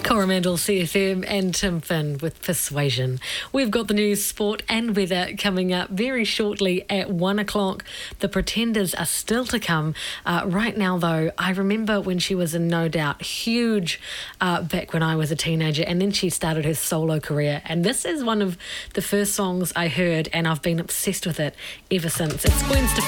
Coromandel, CFM and Tim Finn with Persuasion. We've got the news, sport and weather coming up very shortly at 1 o'clock. The Pretenders are still to come. Right now, though, I remember when she was in No Doubt, huge back when I was a teenager, and then she started her solo career. And this is one of the first songs I heard, and I've been obsessed with it ever since. It's Gwen Stefani.